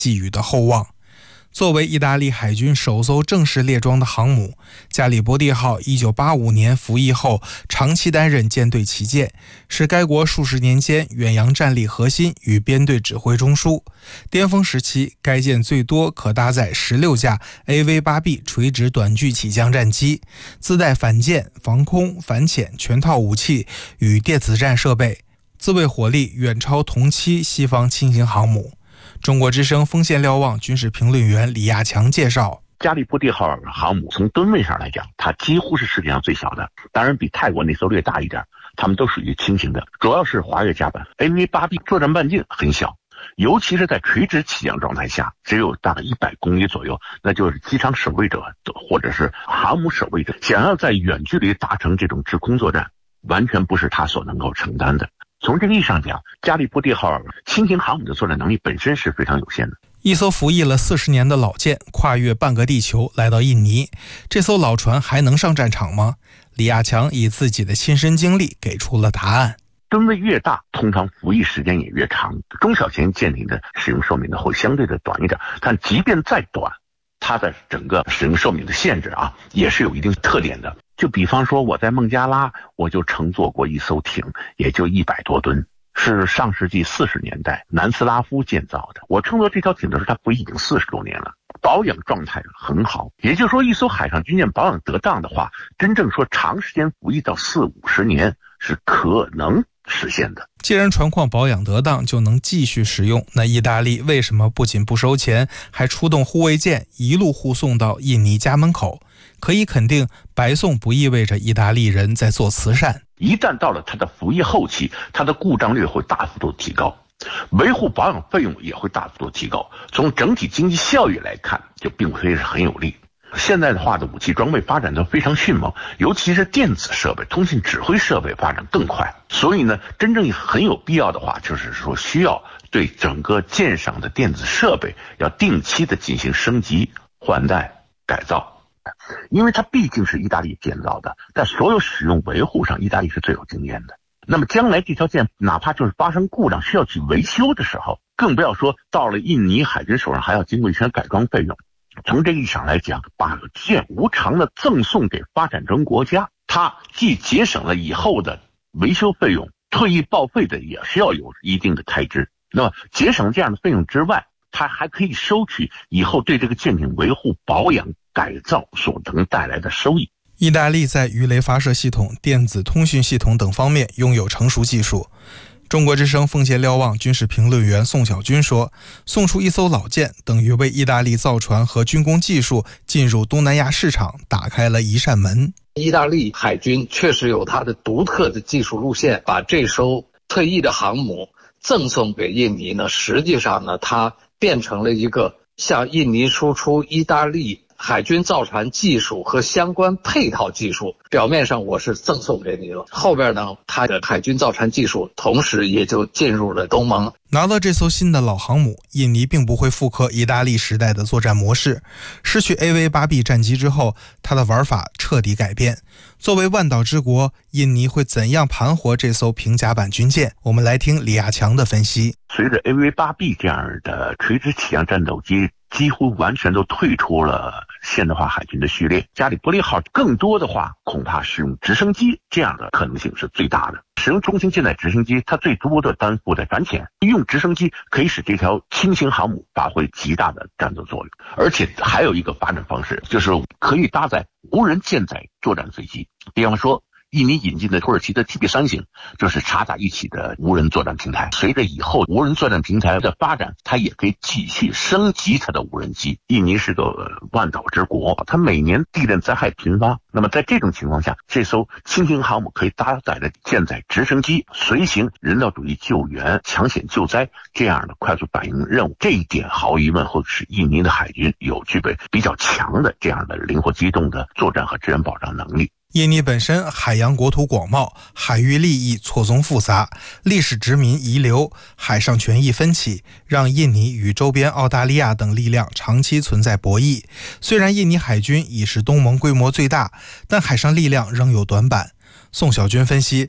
寄予的厚望。作为意大利海军首艘正式列装的航母，加里波第号1985年服役后长期担任舰队旗舰，是该国数十年间远洋战力核心与编队指挥中枢。巅峰时期，该舰最多可搭载16架 AV-8B 垂直短距起降战机，自带反舰、防空、反潜全套武器与电子战设备，自卫火力远超同期西方轻型航母。中国之声锋线瞭望军事评论员李亚强介绍， 加利波第号航母从吨位上来讲，它几乎是世界上最小的，当然比泰国那艘略大一点，它们都属于轻型的，主要是滑跃甲板。AV-8B 作战半径很小，尤其是在垂直起降状态下，只有大概100公里左右，那就是机场守卫者或者是航母守卫者想要在远距离达成这种制空作战，完全不是它所能够承担的。从这个意义上讲，加利波第号轻型航母的作战能力本身是非常有限的。 一艘服役了40年的老舰跨越半个地球来到印尼，这艘老船还能上战场吗？李亚强以自己的亲身经历给出了答案。 吨位越大，通常服役时间也越长，中小型舰艇的使用寿命呢会相对的短一点，但即便再短，它的整个使用寿命的限制也是有一定特点的。就比方说我在孟加拉，我就乘坐过一艘艇，也就100多吨，是上世纪40年代南斯拉夫建造的。我乘坐这条艇的时候，它服役已经40多年了，保养状态很好。也就是说，一艘海上军舰保养得当的话，真正说长时间服役到40-50年是可能实现的。 既然船况保养得当就能继续使用，那意大利为什么不仅不收钱，还出动护卫舰一路护送到印尼家门口？可以肯定，白送不意味着意大利人在做慈善。 一旦到了它的服役后期，它的故障率会大幅度提高，维护保养费用也会大幅度提高。从整体经济效益来看，就并非是很有利。现代化的武器装备发展都非常迅猛，尤其是电子设备、通信指挥设备发展更快。所以呢，真正很有必要的话，就是说需要对整个舰上的电子设备要定期的进行升级、换代、改造。因为它毕竟是意大利建造的，在所有使用维护上，意大利是最有经验的。那么将来这条舰哪怕就是发生故障需要去维修的时候，更不要说到了印尼海军手上还要经过一些改装费用。从这个意义上来讲，把舰无偿的赠送给发展中国家，它既节省了以后的维修费用，退役报废的也是要有一定的开支。那么节省这样的费用之外，它还可以收取以后对这个舰艇维护、保养、改造所能带来的收益。 意大利在鱼雷发射系统、电子通讯系统等方面拥有成熟技术。中国之声锋线瞭望军事评论员宋小军说，送出一艘老舰，等于为意大利造船和军工技术进入东南亚市场打开了一扇门。 意大利海军确实有它的独特的技术路线，把这艘退役的航母赠送给印尼呢，实际上呢，它变成了一个向印尼输出意大利海军造船技术和相关配套技术。表面上我是赠送给你了，后边呢，它的海军造船技术同时也就进入了东盟。 拿到这艘新的老航母，印尼并不会复刻意大利时代的作战模式。失去 AV-8B 战机之后，它的玩法彻底改变。作为万岛之国，印尼会怎样盘活这艘平甲板军舰？我们来听李亚强的分析。 随着 AV-8B 这样的垂直起降战斗机几乎完全都退出了现代化海军的序列，加里波利号更多的话恐怕是用直升机，这样的可能性是最大的。使用中型舰载直升机，它最多的担负在反潜，用直升机可以使这条轻型航母发挥极大的战斗作用。而且还有一个发展方式，就是可以搭载无人舰载作战飞机，比方说印尼引进的土耳其的 TB3 型就是插在一起的无人作战平台。随着以后无人作战平台的发展，它也可以继续升级它的无人机。印尼是个万岛之国，它每年地震灾害频发，那么在这种情况下，这艘轻型航母可以搭载的舰载直升机随行人道主义救援、抢险救灾这样的快速反应任务，这一点毫无疑问会使印尼的海军有具备比较强的这样的灵活机动的作战和治安保障能力。 印尼本身海洋国土广袤，海域利益错综复杂，历史殖民遗留、海上权益分歧，让印尼与周边澳大利亚等力量长期存在博弈。虽然印尼海军已是东盟规模最大，但海上力量仍有短板。宋小军分析，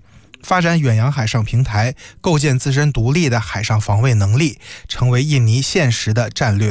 发展远洋海上平台，构建自身独立的海上防卫能力，成为印尼现实的战略